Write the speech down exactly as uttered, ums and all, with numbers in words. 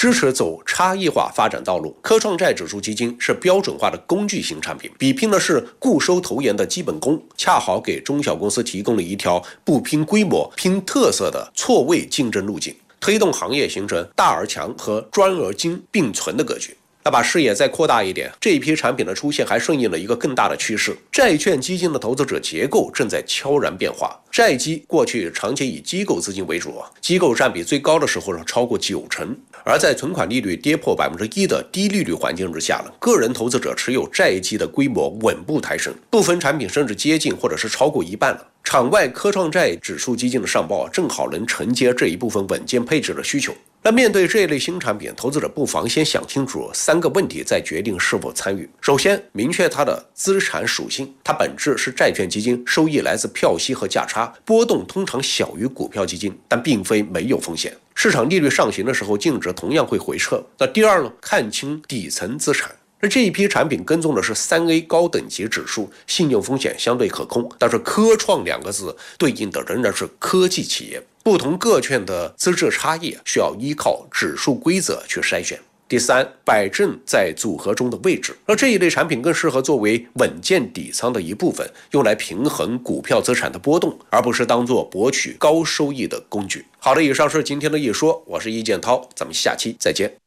支持走差异化发展道路。科创债指数基金是标准化的工具型产品，比拼的是固收投研的基本功，恰好给中小公司提供了一条不拼规模、拼特色的错位竞争路径，推动行业形成大而强和专而精并存的格局。那把视野再扩大一点，这一批产品的出现还顺应了一个更大的趋势，债券基金的投资者结构正在悄然变化。债基过去长期以机构资金为主，机构占比最高的时候超过九成，而在存款利率跌破百分之一的低利率环境之下，个人投资者持有债基的规模稳步抬升，部分产品甚至接近或者是超过一半了。场外科创债指数基金的上报正好能承接这一部分稳健配置的需求。那面对这一类新产品，投资者不妨先想清楚三个问题，再决定是否参与。首先，明确它的资产属性，它本质是债券基金，收益来自票息和价差，波动通常小于股票基金，但并非没有风险。市场利率上行的时候，净值同样会回撤。那第二呢，看清底层资产。那这一批产品跟踪的是 三 A 高等级指数，信用风险相对可控，但是科创两个字对应的仍然是科技企业，不同各券的资质差异需要依靠指数规则去筛选。第三，摆正在组合中的位置，而这一类产品更适合作为稳健底仓的一部分，用来平衡股票资产的波动，而不是当作博取高收益的工具。好的，以上是今天的一说，我是易建涛，咱们下期再见。